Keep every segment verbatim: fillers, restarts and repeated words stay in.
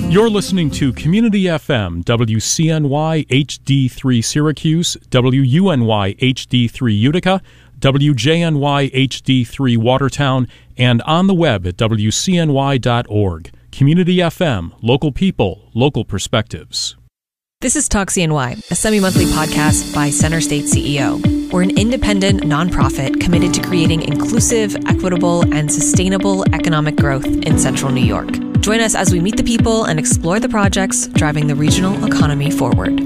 You're listening to Community F M, W C N Y H D three Syracuse, W U N Y H D three Utica, W J N Y H D three Watertown, and on the web at W C N Y dot org. Community F M, local people, local perspectives. This is Talk C N Y, a semi-monthly podcast by Center State C E O. We're an independent nonprofit committed to creating inclusive, equitable, and sustainable economic growth in Central New York. Join us as we meet the people and explore the projects driving the regional economy forward.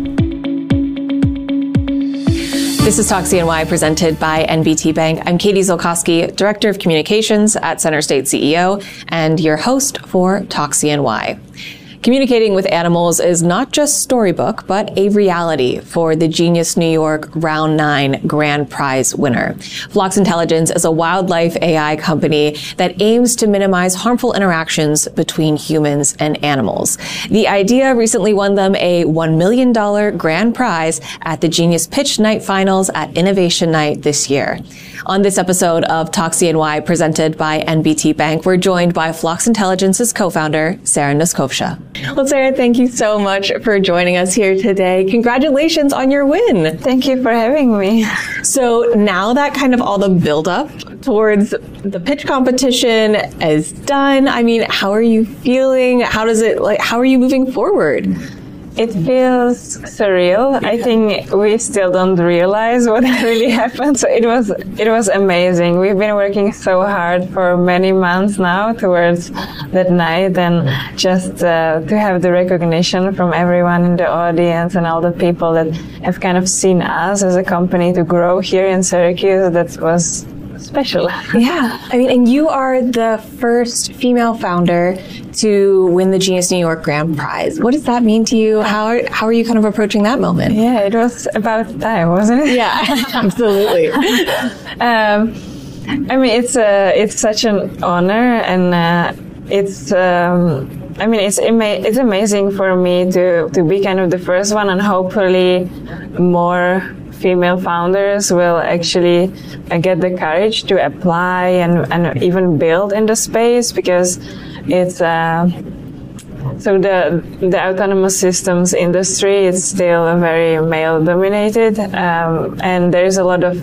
This is Talk C N Y, presented by N B T Bank. I'm Katie Zolkowski, Director of Communications at Center State C E O, and your host for Talk C N Y. Communicating with animals is not just storybook, but a reality for the Genius New York Round nine Grand Prize winner. Phlox Intelligence is a wildlife A I company that aims to minimize harmful interactions between humans and animals. The idea recently won them a one million dollars grand prize at the Genius Pitch Night Finals at Innovation Night this year. On this episode of Talk C N Y, presented by N B T Bank, we're joined by Phlox Intelligence's co-founder, Sarah Noskovsha. Well, Sarah, thank you so much for joining us here today. Congratulations on your win. Thank you for having me. So now that kind of all the build-up towards the pitch competition is done, I mean, how are you feeling? How does it, like, how are you moving forward? It feels surreal. I think we still don't realize what really happened. So it was it was amazing. We've been working so hard for many months now towards that night, and just uh, to have the recognition from everyone in the audience and all the people that have kind of seen us as a company to grow here in Syracuse, that was special. Yeah. I mean, and you are the first female founder to win the Genius New York Grand Prize. What does that mean to you? How are, how are you kind of approaching that moment? Yeah, it was about time, wasn't it? Yeah, absolutely. um, I mean, it's a, it's such an honor, and uh, it's, um, I mean, it's ama- it's amazing for me to, to be kind of the first one, and hopefully more female founders will actually uh, get the courage to apply and, and even build in the space, because it's uh, so the the autonomous systems industry is still very male dominated, um, and there's a lot of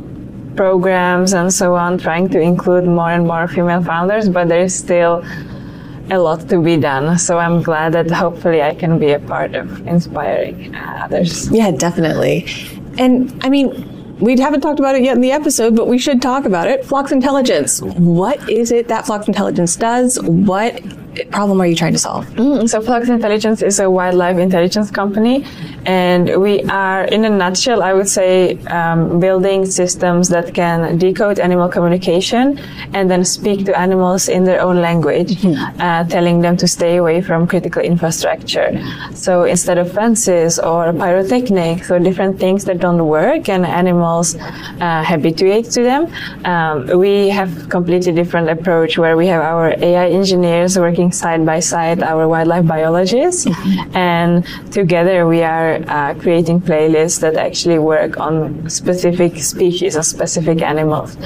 programs and so on trying to include more and more female founders, but there is still a lot to be done. So I'm glad that hopefully I can be a part of inspiring others. Yeah, definitely. And I mean, we haven't talked about it yet in the episode, but we should talk about it. Phlox Intelligence. What is it that Phlox Intelligence does? What problem are you trying to solve? Mm, so Phlox Intelligence is a wildlife intelligence company, and we are, in a nutshell, I would say, um, building systems that can decode animal communication and then speak to animals in their own language, mm-hmm. uh, telling them to stay away from critical infrastructure. So instead of fences or pyrotechnics or different things that don't work and animals uh, habituate to them, um, we have completely different approach where we have our A I engineers working side by side our wildlife biologists, mm-hmm. and together we are uh, creating playlists that actually work on specific species or specific animals.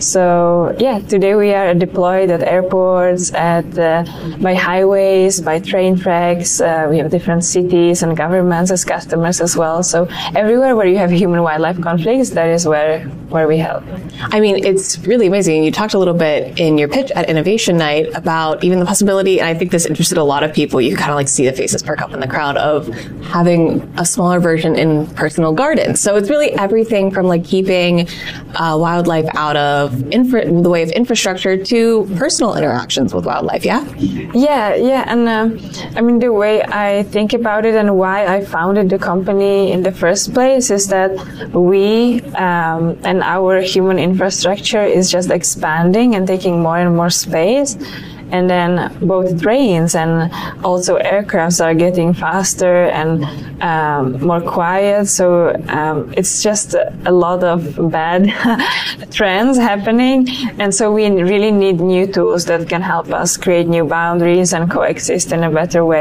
So yeah, today we are deployed at airports, at uh, by highways, by train tracks. Uh, we have different cities and governments as customers as well. So everywhere where you have human-wildlife conflicts, that is where where we help. I mean, it's really amazing. You talked a little bit in your pitch at Innovation Night about even the possibility, and I think this interested a lot of people. You kind of like see the faces perk up in the crowd of having a smaller version in personal gardens. So it's really everything from like keeping uh, wildlife out of Infra- the way of infrastructure to personal interactions with wildlife, yeah? Yeah, yeah. And uh, I mean, the way I think about it and why I founded the company in the first place is that we um, and our human infrastructure is just expanding and taking more and more space. And then both trains and also aircrafts are getting faster and um, more quiet. So um, it's just a lot of bad trends happening. And so we really need new tools that can help us create new boundaries and coexist in a better way.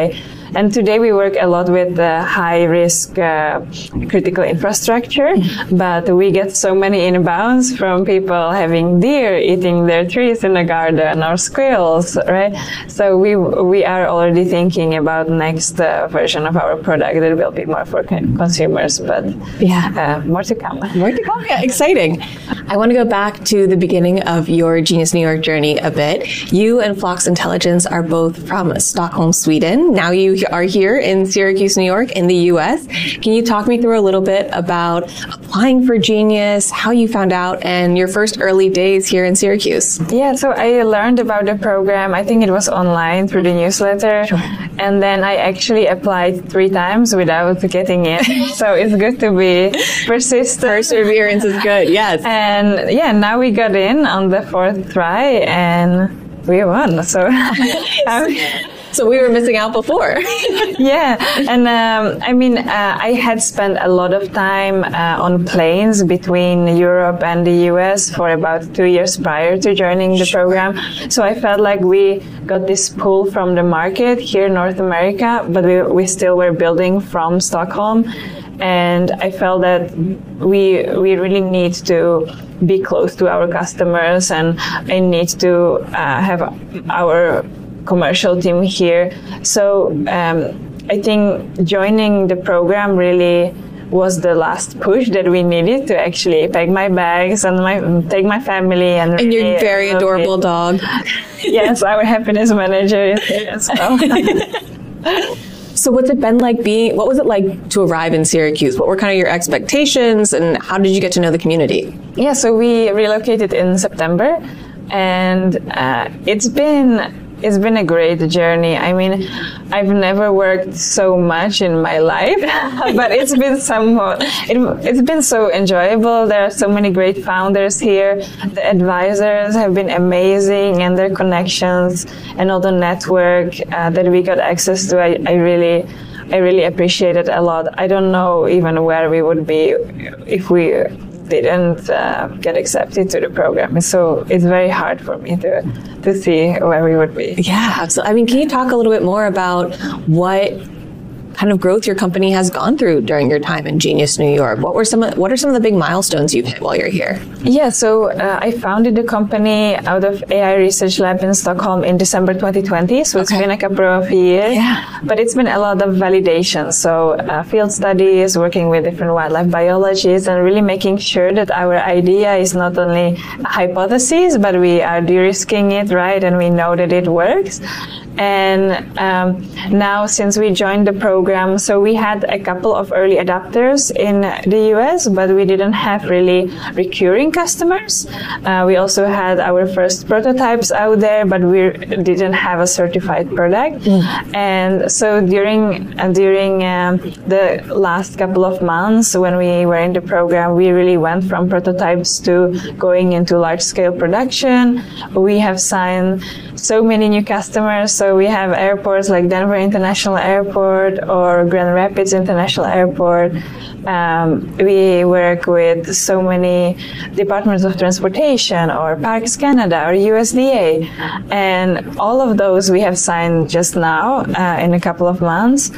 And today we work a lot with uh, high risk uh, critical infrastructure, but we get so many inbounds from people having deer eating their trees in the garden or squirrels, right? So we we are already thinking about next uh, version of our product that will be more for con- consumers, but yeah, uh, more to come. More to come. Yeah, exciting. I want to go back to the beginning of your Genius New York journey a bit. You and Phlox Intelligence are both from Stockholm, Sweden. Now you are here in Syracuse, New York, in the U S. Can you talk me through a little bit about applying for Genius, how you found out, and your first early days here in Syracuse? Yeah, so I learned about the program. I think it was online through the newsletter. Sure. And then I actually applied three times without getting in. So it's good to be persistent. Perseverance is good, yes. And yeah, now we got in on the fourth try and we won. So, um, so we were missing out before. Yeah, and um, I mean, uh, I had spent a lot of time uh, on planes between Europe and the U S for about two years prior to joining the program. So I felt like we got this pull from the market here in North America, but we, we still were building from Stockholm. And I felt that we we really need to be close to our customers, and I need to uh, have our commercial team here. So um, I think joining the program really was the last push that we needed to actually pack my bags and my take my family and and really your very adorable dog. Yes, our happiness manager is here as well. So what's it been like being, what was it like to arrive in Syracuse? What were kind of your expectations and how did you get to know the community? Yeah, so we relocated in September and uh, it's been It's been a great journey. I mean, I've never worked so much in my life, but it's been somewhat, it, it's been so enjoyable. There are so many great founders here. The advisors have been amazing, and their connections and all the network uh, that we got access to, I, I really, I really appreciate it a lot. I don't know even where we would be if we didn't uh, get accepted to the program. So it's very hard for me to to see where we would be. Yeah, absolutely. I mean, can you talk a little bit more about what kind of growth your company has gone through during your time in Genius New York? What were some of, what are some of the big milestones you've hit while you're here? Yeah, so uh, I founded the company out of A I Research Lab in Stockholm in December twenty twenty. So it's okay. been a couple of years, yeah. but it's been a lot of validation. So uh, field studies, working with different wildlife biologists, and really making sure that our idea is not only a hypothesis, but we are de-risking it, right? And we know that it works. And um, now, since we joined the program, so we had a couple of early adopters in the U S, but we didn't have really recurring customers. Uh, we also had our first prototypes out there, but we didn't have a certified product. Mm. And so during uh, during um, the last couple of months when we were in the program, we really went from prototypes to going into large-scale production. We have signed so many new customers. So we have airports like Denver International Airport or Grand Rapids International Airport. Um, we work with so many departments of transportation or Parks Canada or U S D A. And all of those we have signed just now uh, in a couple of months.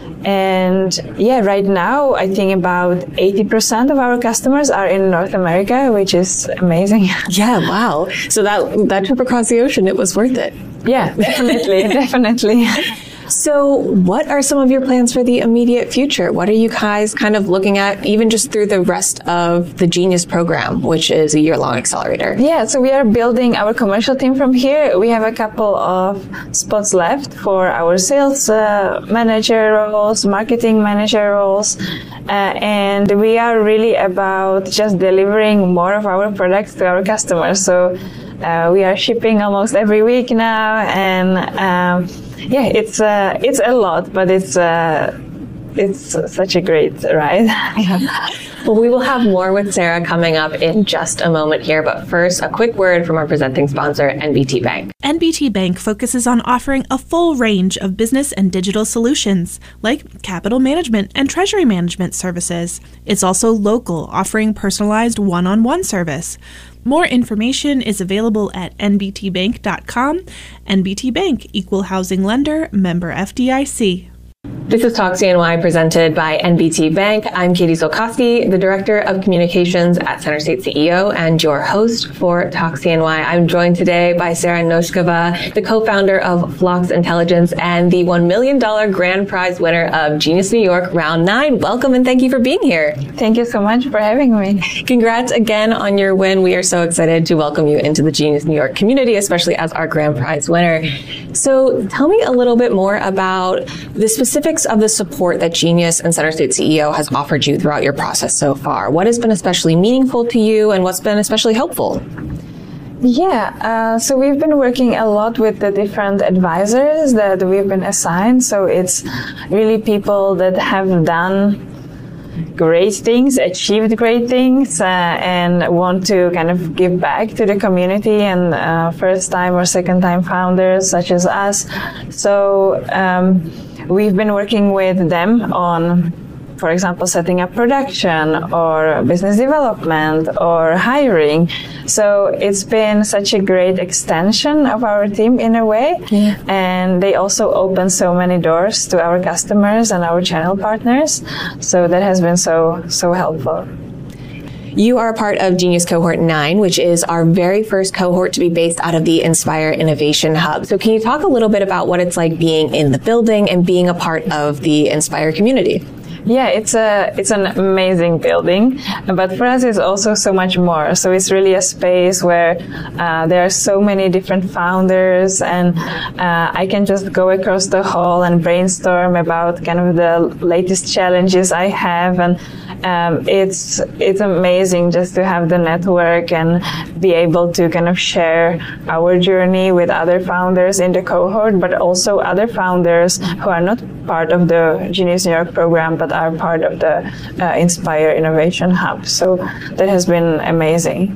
And yeah, right now, I think about eighty percent of our customers are in North America, which is amazing. Yeah, wow. So that that trip across the ocean, it was worth it. Yeah, definitely, definitely. So what are some of your plans for the immediate future? What are you guys kind of looking at, even just through the rest of the Genius program, which is a year-long accelerator? Yeah, so we are building our commercial team from here. We have a couple of spots left for our sales uh, manager roles, marketing manager roles, uh, and we are really about just delivering more of our products to our customers. So uh, we are shipping almost every week now, and um, yeah, it's uh, it's a lot, but it's uh, it's such a great ride. Well, we will have more with Sarah coming up in just a moment here, but first, a quick word from our presenting sponsor, N B T Bank. N B T Bank focuses on offering a full range of business and digital solutions, like capital management and treasury management services. It's also local, offering personalized one-on-one service. More information is available at N B T bank dot com. N B T Bank, Equal Housing Lender, member F D I C. This is Talk C N Y presented by N B T Bank. I'm Katie Zolkowski, the Director of Communications at CenterState C E O and your host for Talk C N Y. I'm joined today by Sarah Noshkova, the co-founder of Phlox Intelligence and the one million dollars grand prize winner of Genius New York Round nine. Welcome and thank you for being here. Thank you so much for having me. Congrats again on your win. We are so excited to welcome you into the Genius New York community, especially as our grand prize winner. So tell me a little bit more about the specifics of the support that Genius and CenterState C E O has offered you throughout your process so far. What has been especially meaningful to you and what's been especially helpful? Yeah, uh, so we've been working a lot with the different advisors that we've been assigned. So it's really people that have done great things, achieved great things, uh, and want to kind of give back to the community and uh, first time or second time founders such as us. So um, we've been working with them on, for example, setting up production or business development or hiring. So it's been such a great extension of our team in a way. Yeah. And they also open so many doors to our customers and our channel partners. So that has been so, so helpful. You are a part of Genius Cohort nine, which is our very first cohort to be based out of the Inspire Innovation Hub. So can you talk a little bit about what it's like being in the building and being a part of the Inspire community? Yeah, it's a it's an amazing building, but for us it's also so much more. So it's really a space where uh, there are so many different founders, and uh, I can just go across the hall and brainstorm about kind of the latest challenges I have, and um, it's it's amazing just to have the network and be able to kind of share our journey with other founders in the cohort, but also other founders who are not part of the Genius New York program, but are part of the uh, Inspire Innovation Hub. So that has been amazing.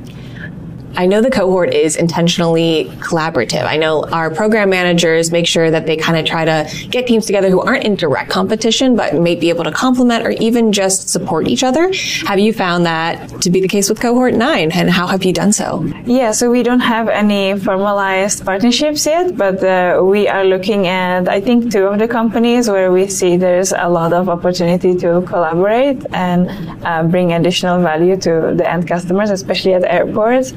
I know the cohort is intentionally collaborative. I know our program managers make sure that they kind of try to get teams together who aren't in direct competition, but may be able to complement or even just support each other. Have you found that to be the case with Cohort nine, and how have you done so? Yeah, so we don't have any formalized partnerships yet, but uh, we are looking at, I think, two of the companies where we see there's a lot of opportunity to collaborate and uh, bring additional value to the end customers, especially at airports.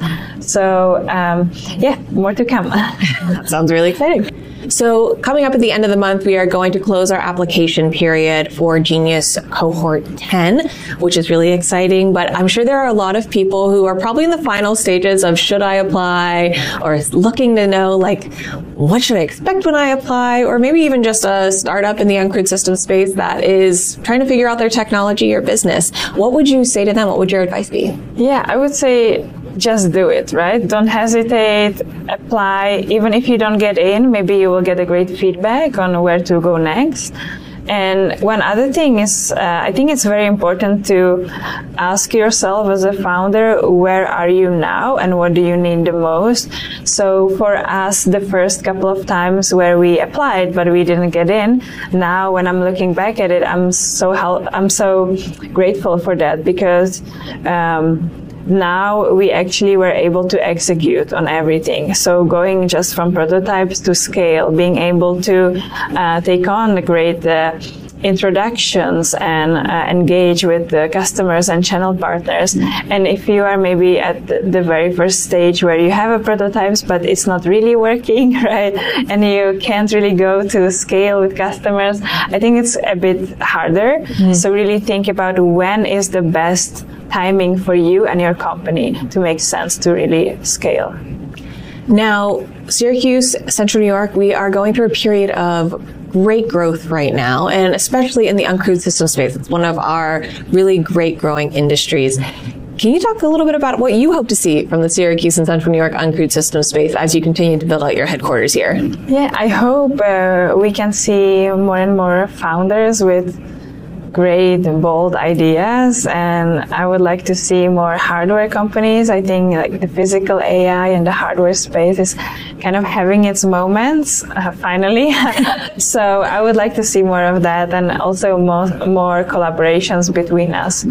So, um, yeah, more to come. That sounds really exciting. So coming up at the end of the month, we are going to close our application period for Genius Cohort ten, which is really exciting. But I'm sure there are a lot of people who are probably in the final stages of should I apply, or looking to know, like, what should I expect when I apply, or maybe even just a startup in the uncrewed system space that is trying to figure out their technology or business. What would you say to them? What would your advice be? Yeah, I would say just do it, right? Don't hesitate, apply. Even if you don't get in, maybe you will get a great feedback on where to go next. And one other thing is, uh, I think it's very important to ask yourself as a founder, where are you now and what do you need the most? So for us, the first couple of times where we applied, but we didn't get in, now when I'm looking back at it, I'm so hel- I'm so grateful for that, because um, now we actually were able to execute on everything. So going just from prototypes to scale, being able to uh, take on the great uh, introductions and uh, engage with the customers and channel partners. And if you are maybe at the, the very first stage where you have a prototypes, but it's not really working, right? And you can't really go to scale with customers, I think it's a bit harder. Mm-hmm. So really think about when is the best timing for you and your company to make sense to really scale. Now, Syracuse, Central New York, we are going through a period of great growth right now, and especially in the uncrewed system space. It's one of our really great growing industries. Can you talk a little bit about what you hope to see from the Syracuse and Central New York uncrewed system space as you continue to build out your headquarters here? Yeah, I hope uh, we can see more and more founders with great, bold ideas, and I would like to see more hardware companies. I think like the physical A I and the hardware space is kind of having its moments, uh, finally. So I would like to see more of that, and also more, more collaborations between us.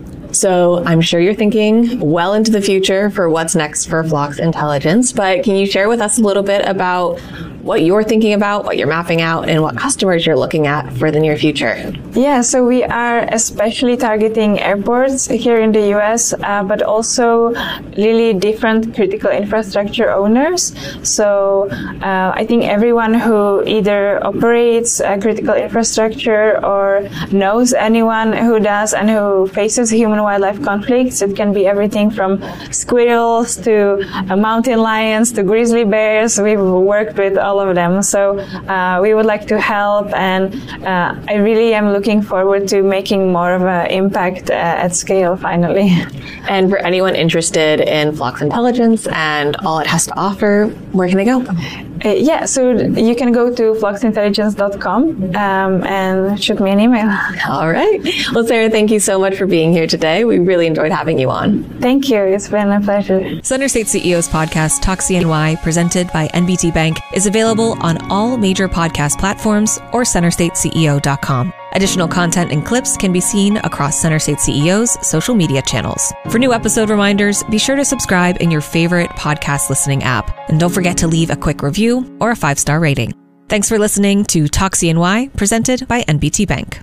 So I'm sure you're thinking well into the future for what's next for Phlox Intelligence, but can you share with us a little bit about what you're thinking about, what you're mapping out, and what customers you're looking at for the near future. Yeah, so we are especially targeting airports here in the U S, uh, but also really different critical infrastructure owners. So uh, I think everyone who either operates a critical infrastructure or knows anyone who does and who faces human-wildlife conflicts. It can be everything from squirrels to uh, mountain lions to grizzly bears. We've worked with all of them. So uh, we would like to help, and uh, I really am looking forward to making more of an impact uh, at scale finally. And for anyone interested in Phlox Intelligence and all it has to offer, where can they go? Uh, yeah, so you can go to phlox intelligence dot com um, and shoot me an email. All right. Well, Sarah, thank you so much for being here today. We really enjoyed having you on. Thank you. It's been a pleasure. Center State C E O's podcast, Talk C N Y, presented by N B T Bank, is available on all major podcast platforms or center state c e o dot com. Additional content and clips can be seen across Center State C E O's social media channels. For new episode reminders, be sure to subscribe in your favorite podcast listening app. And don't forget to leave a quick review or a five-star rating. Thanks for listening to Talk C N Y, presented by N B T Bank.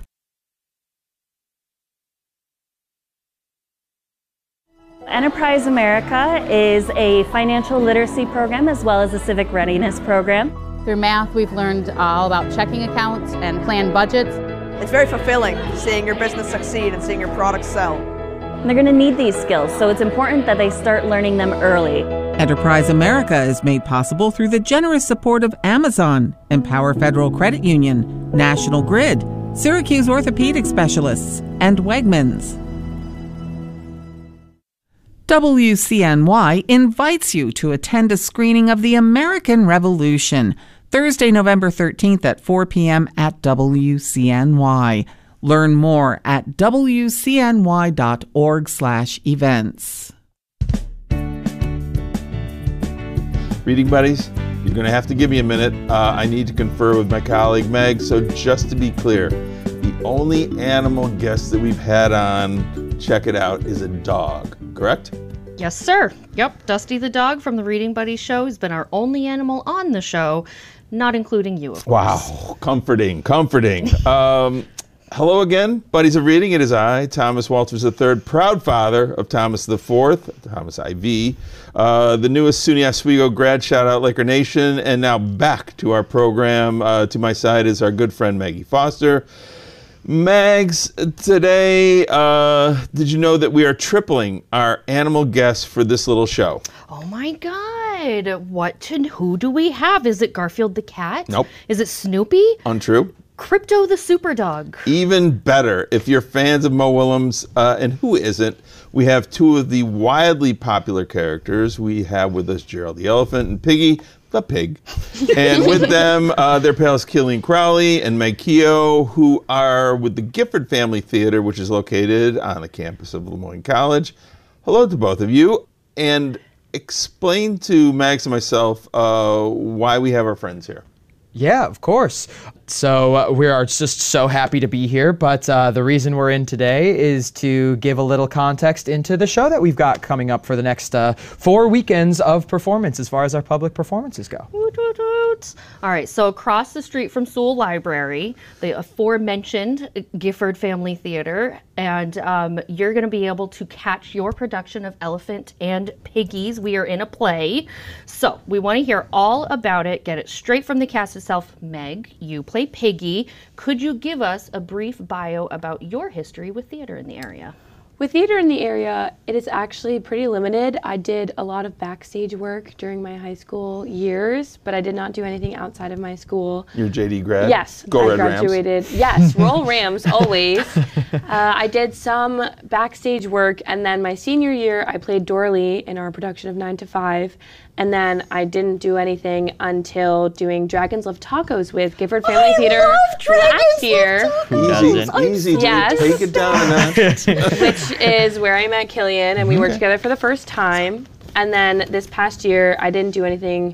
Enterprise America is a financial literacy program as well as a civic readiness program. Through math, we've learned all about checking accounts and planned budgets. It's very fulfilling seeing your business succeed and seeing your products sell. And they're going to need these skills, so it's important that they start learning them early. Enterprise America is made possible through the generous support of Amazon, Empower Federal Credit Union, National Grid, Syracuse Orthopedic Specialists, and Wegmans. W C N Y invites you to attend a screening of The American Revolution, Thursday, November thirteenth at four p.m. at W C N Y. Learn more at w c n y dot org slash events. Reading buddies, you're going to have to give me a minute. Uh, I need to confer with my colleague Meg. So just to be clear, the only animal guest that we've had on, check it out, is a dog, correct? Yes, sir. Yep, Dusty the dog from the Reading Buddies show has been our only animal on the show, not including you, of course. Wow, comforting, comforting. um, hello again, buddies of reading. It is I, Thomas Walters the third, proud father of Thomas the fourth, Thomas I V, uh, the newest SUNY Oswego grad, shout out Laker Nation, and now back to our program. Uh, to my side is our good friend Maggie Foster. Mags, today, uh, did you know that we are tripling our animal guests for this little show? Oh my God. What to, who do we have? Is it Garfield the cat? Nope. Is it Snoopy? Untrue. Crypto the super dog. Even better, if you're fans of Mo Willems, uh, and who isn't, we have two of the wildly popular characters. We have with us Gerald the elephant and Piggy the pig. And with them, uh, their pals Killian Crowley and Meg Keogh, who are with the Gifford Family Theater, which is located on the campus of Lemoyne College. Hello to both of you. And explain to Mags and myself uh, why we have our friends here. Yeah, of course. So uh, we are just so happy to be here, but uh, the reason we're in today is to give a little context into the show that we've got coming up for the next uh, four weekends of performance as far as our public performances go. Woot, woot, woot. All right, so across the street from Sewell Library, the aforementioned Gifford Family Theater, and um, you're going to be able to catch your production of Elephant and Piggies. We are in a play, so we want to hear all about it, get it straight from the cast itself. Meg, you play Piggy. Could you give us a brief bio about your history with theater in the area? With theater in the area, it is actually pretty limited. I did a lot of backstage work during my high school years, but I did not do anything outside of my school. You're a J D grad? Yes. Go I Red graduated. Rams. Yes, roll Rams, always. Uh, I did some backstage work, and then my senior year, I played Dorley in our production of nine to five. And then I didn't do anything until doing Dragons Love Tacos with Gifford Family I Theater last year. Easy, easy, dude. Yes. Take it down a notch. Which is where I met Killian, and we worked together for the first time. And then this past year, I didn't do anything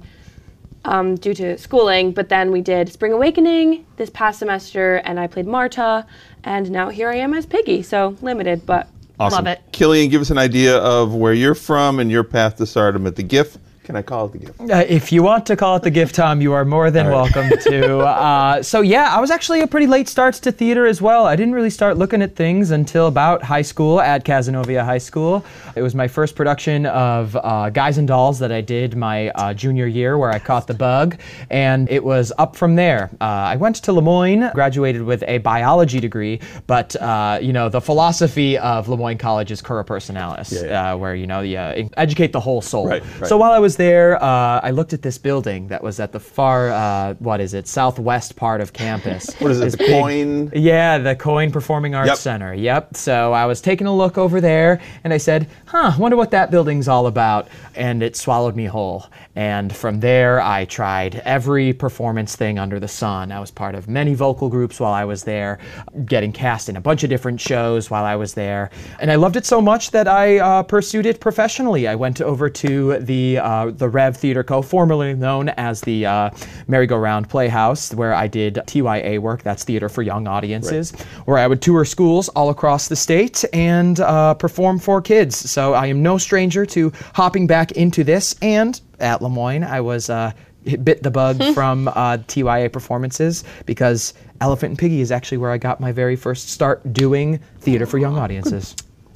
um, due to schooling, but then we did Spring Awakening this past semester, and I played Marta, and now here I am as Piggy. So limited, but awesome. Love it. Killian, give us an idea of where you're from and your path to stardom at the GIF. Can I call it the gift? Uh, if you want to call it the gift, Tom, you are more than All right. welcome to. Uh, so yeah, I was actually a pretty late start to theater as well. I didn't really start looking at things until about high school at Cazenovia High School. It was my first production of uh, Guys and Dolls that I did my uh, junior year, where I caught the bug, and it was up from there. Uh, I went to Le Moyne, graduated with a biology degree, but uh, you know, the philosophy of Le Moyne College is cura personalis, Yeah, yeah. Uh, where you know you uh, educate the whole soul. Right, right. So while I was there, uh, I looked at this building that was at the far, uh, what is it, southwest part of campus. What is it, This the big- Coin? Yeah, the Coin Performing Arts Yep. Center. Yep. So I was taking a look over there, and I said, huh, wonder what that building's all about. And it swallowed me whole. And from there, I tried every performance thing under the sun. I was part of many vocal groups while I was there, getting cast in a bunch of different shows while I was there. And I loved it so much that I uh, pursued it professionally. I went over to the uh, the Rev Theater Co., formerly known as the uh, Merry-Go-Round Playhouse, where I did T Y A work, that's Theater for Young Audiences, where I would tour schools all across the state and uh, perform for kids. So I am no stranger to hopping back into this. And at Le Moyne, I was uh, bit the bug from uh, T Y A performances, because Elephant and Piggy is actually where I got my very first start doing Theater for Young Audiences.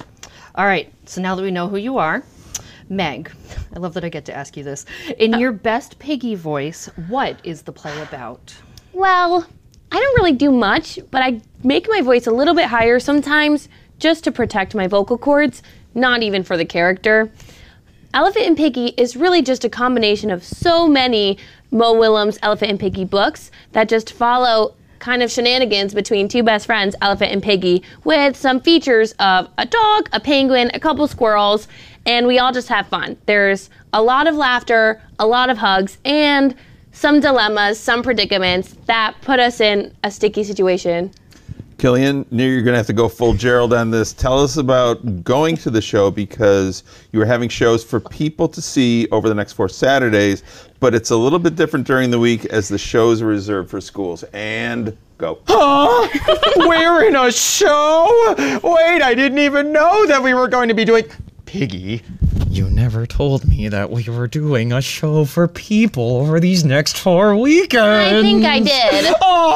All right, so now that we know who you are, Meg, I love that I get to ask you this. In your best Piggy voice, what is the play about? Well, I don't really do much, but I make my voice a little bit higher sometimes just to protect my vocal cords, not even for the character. Elephant and Piggy is really just a combination of so many Mo Willems Elephant and Piggy books that just follow kind of shenanigans between two best friends, Elephant and Piggy, with some features of a dog, a penguin, a couple squirrels, and we all just have fun. There's a lot of laughter, a lot of hugs, and some dilemmas, some predicaments that put us in a sticky situation. Killian, you're going to have to go full Gerald on this. Tell us about going to the show, because you were having shows for people to see over the next four Saturdays, but it's a little bit different during the week as the shows are reserved for schools. And go. Huh? We're in a show? Wait, I didn't even know that we were going to be doing... Piggy, you never told me that we were doing a show for people over these next four weekends. I think I did.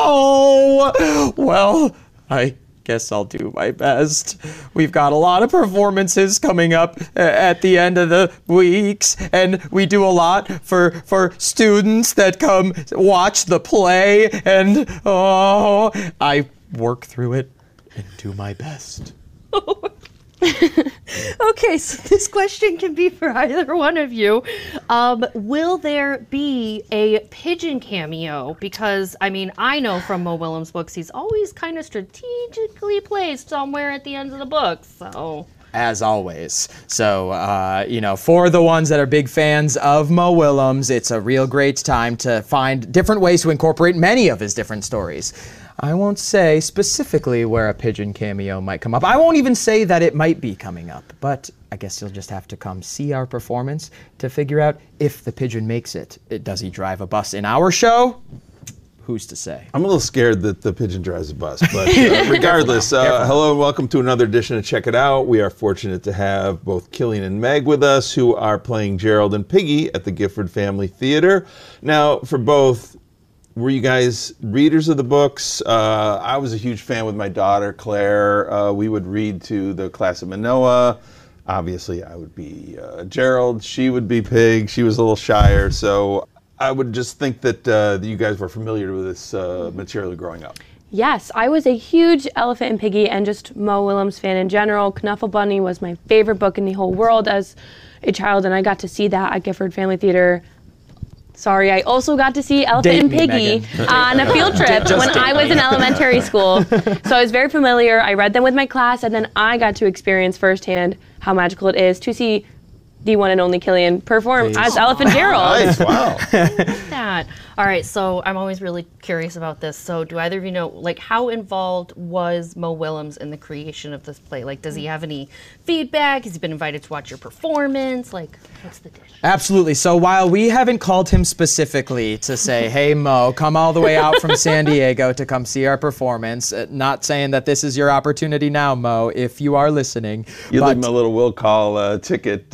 Oh, well, I guess I'll do my best. We've got a lot of performances coming up uh, at the end of the weeks, and we do a lot for for students that come watch the play, and oh, I work through it and do my best. Okay, so this question can be for either one of you. Um, will there be a pigeon cameo? Because, I mean, I know from Mo Willems' books, he's always kind of strategically placed somewhere at the end of the book, so... As always. So, uh, you know, for the ones that are big fans of Mo Willems, it's a real great time to find different ways to incorporate many of his different stories. I won't say specifically where a pigeon cameo might come up. I won't even say that it might be coming up, but I guess you'll just have to come see our performance to figure out if the pigeon makes it. Does he drive a bus in our show? Who's to say? I'm a little scared that the pigeon drives a bus, but uh, regardless, uh, hello and welcome to another edition of Check It Out. We are fortunate to have both Killian and Meg with us, who are playing Gerald and Piggy at the Gifford Family Theater. Now, for both, were you guys readers of the books? Uh, I was a huge fan with my daughter, Claire. Uh, we would read to the class of Manoa. Obviously, I would be uh, Gerald. She would be Pig. She was a little shyer, so I would just think that uh, you guys were familiar with this uh, material growing up. Yes, I was a huge Elephant and Piggy and just Mo Willems fan in general. Knuffle Bunny was my favorite book in the whole world as a child, and I got to see that at Gifford Family Theater. Sorry, I also got to see Elephant Date and me, Piggy Megan. on a field trip Just when date I was me. in elementary school. So I was very familiar. I read them with my class, and then I got to experience firsthand how magical it is to see the one and only Killian perform Please. as Elephant Gerald. Nice, wow. That. All right, so I'm always really curious about this. So do either of you know, like, how involved was Mo Willems in the creation of this play? Like, does he have any feedback? Has he been invited to watch your performance? Like, what's the dish? Absolutely. So while we haven't called him specifically to say, hey, Mo, come all the way out from San Diego to come see our performance, uh, not saying that this is your opportunity now, Mo, if you are listening. You but leave him a little will call uh, ticket. Uh,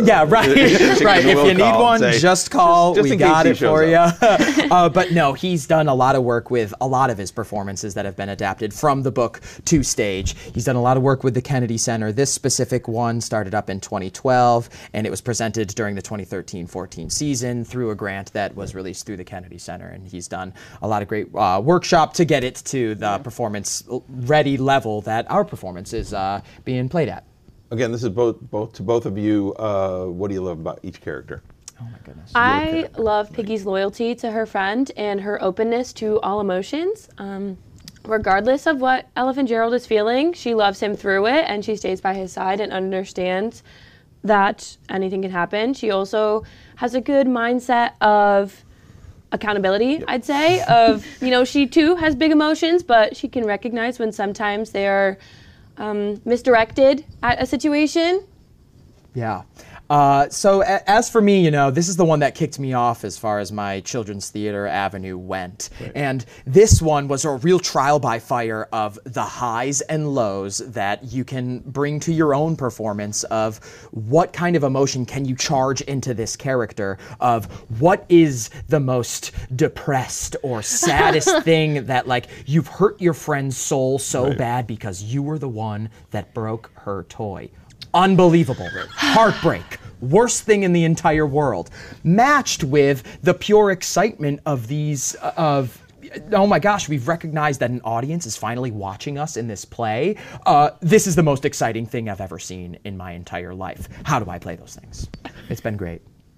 Yeah, right. right. If you need one, say, just call. Just, just we got it for you. uh, but no, he's done a lot of work with a lot of his performances that have been adapted from the book to stage. He's done a lot of work with the Kennedy Center. This specific one started up in twenty twelve, and it was presented during the twenty thirteen fourteen season through a grant that was released through the Kennedy Center. And he's done a lot of great uh, workshop to get it to the performance-ready level that our performance is uh, being played at. Again, this is both both to both of you. Uh, what do you love about each character? Oh my goodness. I love Piggy's loyalty to her friend and her openness to all emotions. Um, regardless of what Elephant Gerald is feeling, she loves him through it, and she stays by his side and understands that anything can happen. She also has a good mindset of accountability, yep. I'd say, of, you know, she too has big emotions, but she can recognize when sometimes they are um, misdirected at a situation. Yeah. Uh, so a- as for me, you know, this is the one that kicked me off as far as my children's theater avenue went. Right. And this one was a real trial by fire of the highs and lows that you can bring to your own performance of what kind of emotion can you charge into this character, of what is the most depressed or saddest thing that, like, you've hurt your friend's soul so right. bad because you were the one that broke her toy. Unbelievable. Heartbreak. Worst thing in the entire world. Matched with the pure excitement of these, uh, of, oh my gosh, we've recognized that an audience is finally watching us in this play. Uh, this is the most exciting thing I've ever seen in my entire life. How do I play those things? It's been great.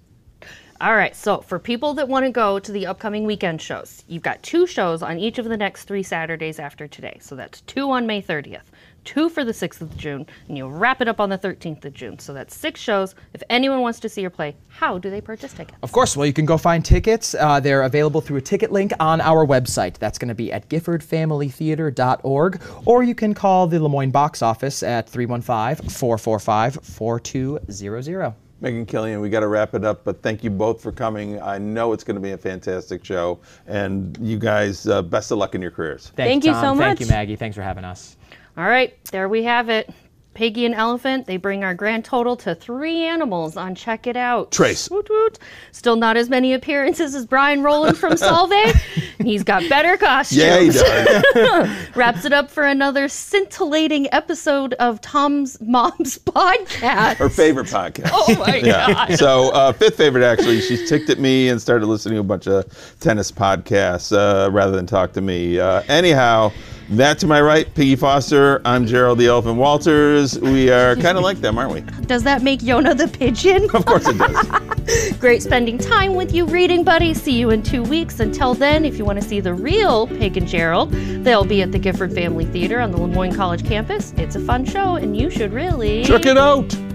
All right, so for people that want to go to the upcoming weekend shows, you've got two shows on each of the next three Saturdays after today. So that's two on May thirtieth, two for the sixth of June, and you'll wrap it up on the thirteenth of June. So that's six shows. If anyone wants to see your play, how do they purchase tickets? Of course, well, you can go find tickets. Uh, they're available through a ticket link on our website. That's going to be at gifford family theater dot org, or you can call the Lemoyne box office at three one five, four four five, four two zero zero. Megan, Killian, we got to wrap it up, but thank you both for coming. I know it's going to be a fantastic show, and you guys, uh, best of luck in your careers. Thank, thank you, you so much. Thank you, Maggie. Thanks for having us. All right, there we have it. Piggy and Elephant, they bring our grand total to three animals on Check It Out. Trace. Woot woot. Still not as many appearances as Brian Rowland from Solvay. He's got better costumes. Yeah, he does. Wraps it up for another scintillating episode of Tom's Mom's podcast. Her favorite podcast. Oh my yeah. God. So uh, fifth favorite, actually. She's ticked at me and started listening to a bunch of tennis podcasts uh, rather than talk to me. Uh, anyhow, that to my right, Piggy Foster. I'm Gerald the Elephant Walters. We are kind of like them, aren't we? Does that make Yona the pigeon? Of course it does. Great spending time with you, reading buddy. See you in two weeks. Until then, if you want to see the real Pig and Gerald, they'll be at the Gifford Family Theater on the Lemoyne College campus. It's a fun show, and you should really check it out.